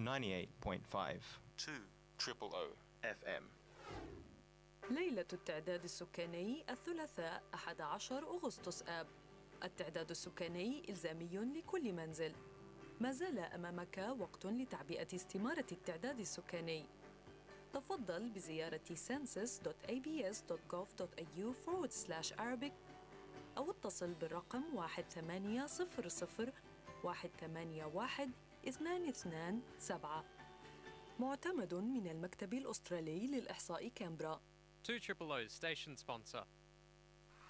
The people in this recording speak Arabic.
98.5 200 FM. ليلة التعداد السكاني الثلاثاء 11 أغسطس آب. التعداد السكاني إلزامي لكل منزل. ما زال أمامك وقت لتعبئة استمارة التعداد السكاني. تفضل بزيارة census.abs.gov.au/Arabic أو اتصل بالرقم 1800-181-227. معتمد من المكتب الأسترالي للإحصاء كامبرا. 200 station sponsor.